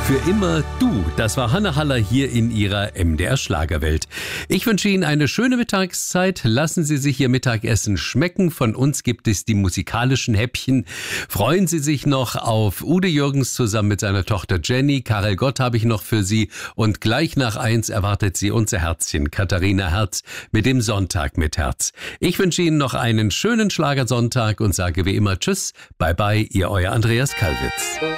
Für immer du, das war Hanne Haller hier in ihrer MDR Schlagerwelt. Ich wünsche Ihnen eine schöne Mittagszeit. Lassen Sie sich Ihr Mittagessen schmecken. Von uns gibt es die musikalischen Häppchen. Freuen Sie sich noch auf Ude Jürgens zusammen mit seiner Tochter Jenny. Karel Gott habe ich noch für Sie. Und gleich nach 1 erwartet Sie unser Herzchen, Katharina Herz, mit dem Sonntag mit Herz. Ich wünsche Ihnen noch einen schönen Schlagersonntag und sage wie immer Tschüss, bye bye, Ihr euer Andreas Kalwitz.